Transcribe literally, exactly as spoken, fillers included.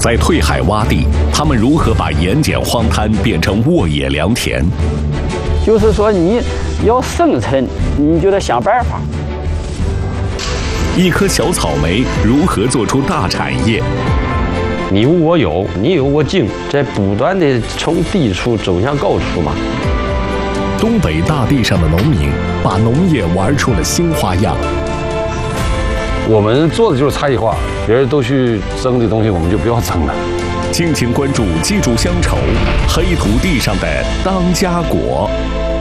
在退海洼地，他们如何把盐碱荒滩变成沃野良田？ 就是说，你要生存，你就得想办法。 一颗小草莓如何做出大产业？ 你有我有，你有我精，在不断的从低处走向高处嘛。 东北大地上的农民把农业玩出了新花样。 我们做的就是差异化，别人都去争的东西，我们就不要争了。 敬请关注《记住乡愁》，黑土地上的当家果。